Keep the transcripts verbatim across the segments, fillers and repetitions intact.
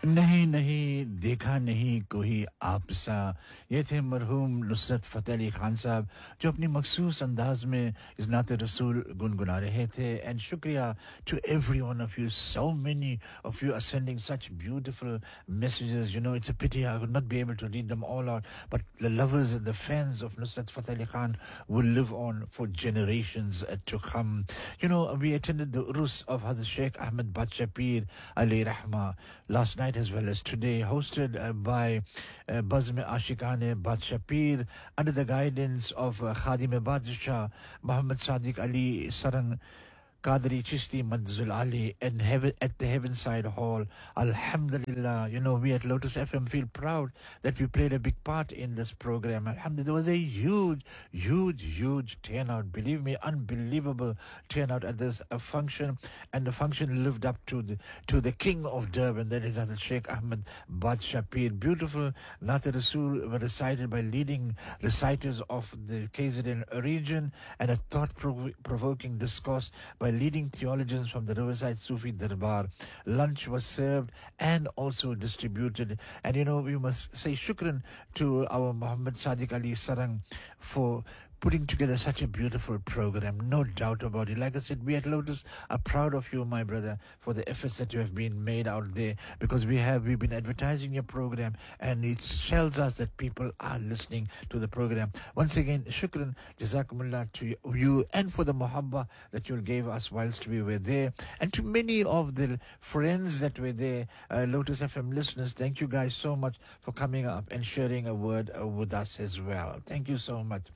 नहीं नहीं देखा नहीं कोई आप सा। ये थे मरहूम नुसरत फ़तेह अली खान साहब जो अपनी मखसूस अंदाज में इस नाते रसूल गुनगुना रहे थे। एंड शुक्रिया to every one of you, so many of you are sending such beautiful messages. You know, it's a pity I would not be able to read them all out, but the lovers and the fans of Nusrat Fateh Ali Khan will live on for generations uh, to come. You know, we attended the Urus of Hazrat Sheikh Ahmed Badsha Peer alayhi rahma last night as well as today, hosted uh, by uh, Bazm Ashikane Badsha Peer under the guidance of uh, Khadim Badshah Muhammad Sadiq Ali Sarang Qadri Chishti Madzul Ali and heaven at the Heavenside Hall. Alhamdulillah, you know, we at Lotus F M feel proud that we played a big part in this program. Alhamdulillah, there was a huge, huge, huge turnout. Believe me, unbelievable turnout at this uh, function, and the function lived up to the to the King of Durban, that is Hazrat Sheikh Ahmed Badsha Peer. Beautiful Nat Rasul were recited by leading reciters of the K Z N region, and a thought-provoking discourse by leading theologians from the Riverside Sufi Darbar. Lunch was served and also distributed. And you know, we must say shukran to our Muhammad Sadiq Ali Sarang for putting together such a beautiful program. No doubt about it. Like I said, we at Lotus are proud of you, my brother, for the efforts that you have been made out there, because we have we've been advertising your program, and it tells us that people are listening to the program. Once again, shukran, jazakumullah to you, and for the muhabba that you gave us whilst we were there, and to many of the friends that were there, uh, Lotus F M listeners. Thank you guys so much for coming up and sharing a word uh, with us as well. Thank you so much.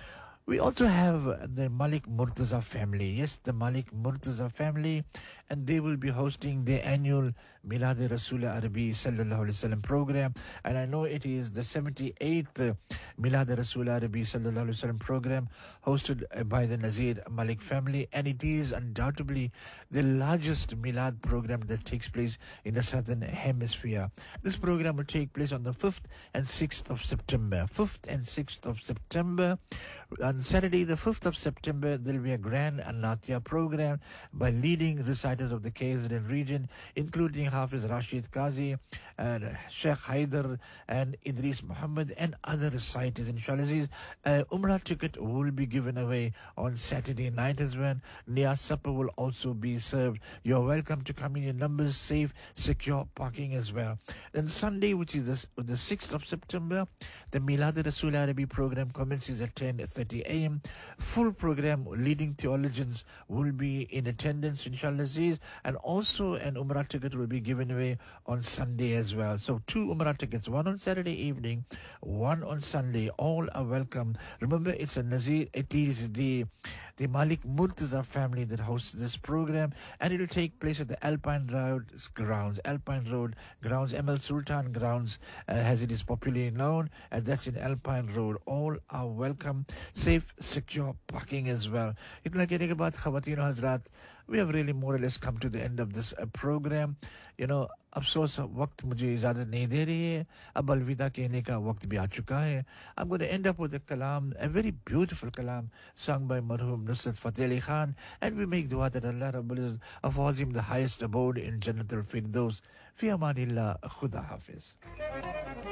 We also have the Malik Murtaza family. Yes, the Malik Murtaza family, and they will be hosting their annual Milad Rasul Arabi Sallallahu Alaihi Wasallam program. And I know it is the seventy-eighth Milad Rasul Arabi Sallallahu Alaihi Wasallam program hosted by the Nazir Malik family, and it is undoubtedly the largest Milad program that takes place in the southern hemisphere. This program will take place on the fifth and sixth of September. fifth and sixth of September. On Saturday, the fifth of September, there will be a grand Anatya program by leading reciters of the K Z N region, including Hafiz Rashid Qazi, and Sheikh Haider, and Idris Muhammad, and other reciters. Inshallah, uh, Umrah ticket will be given away on Saturday night as well. Niyaz supper will also be served. You're welcome to come in your numbers, safe, secure parking as well. Then Sunday, which is the, the sixth of September, the Milad Rasul Arabi program commences at ten thirty a m Full program, leading theologians will be in attendance, inshallah Aziz, and also an Umrah ticket will be given away on Sunday as well. So two Umrah tickets, one on Saturday evening, one on Sunday. All are welcome. Remember, it's a Nazir, it is the the Malik Murtaza family that hosts this program, and it will take place at the Alpine Road grounds, Alpine Road grounds, M L Sultan grounds, uh, as it is popularly known, and that's in Alpine Road. All are welcome. Safe, secure parking as well. Itna कहने के बाद ख़वातीन और हज़रात, we have really more or less come to the end of this uh, program. You know, अफसोस वक्त मुझे इजाज़त नहीं दे रही है. अब अलविदा कहने का वक्त भी आ चुका है. I'm going to end up with a kalam, a very beautiful kalam sung by Marhum Nusrat Fateh Ali Khan, and we make dua that Allah Rabbul Izzat affords him the highest abode in Jannatul Firdaus. Fi amanillah, Khuda Hafiz.